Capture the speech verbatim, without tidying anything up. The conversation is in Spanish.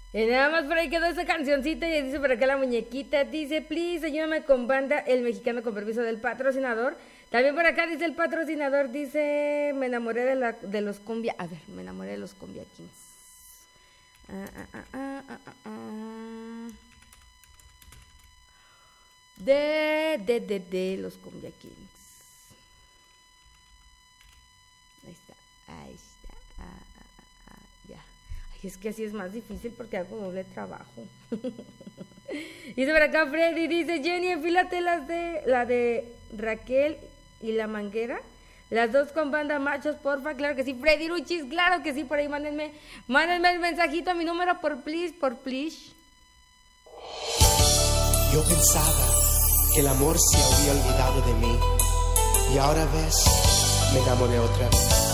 Y nada más por ahí quedó esa cancioncita y dice por acá la muñequita, dice, please, ayúdame con banda El Mexicano con permiso del patrocinador. También por acá dice el patrocinador, dice, me enamoré de, la, de los cumbia, a ver, me enamoré de los cumbia kings. Ah, ah, ah, ah, ah, ah, ah. De, de, de, de los cumbia kings. Ahí está, ahí está, ah, ah, ah, ah, ya. Ay, es que así es más difícil porque hago doble trabajo. Dice por acá Freddy, dice Jenny, enfílate las de, la de Raquel y La Manguera. Las dos con banda machos, porfa. Claro que sí, Freddy Ruchis, claro que sí. Por ahí mándenme, mándenme el mensajito a mi número por please, por please. Yo pensaba que el amor se había olvidado de mí y ahora ves, me enamoré otra vez.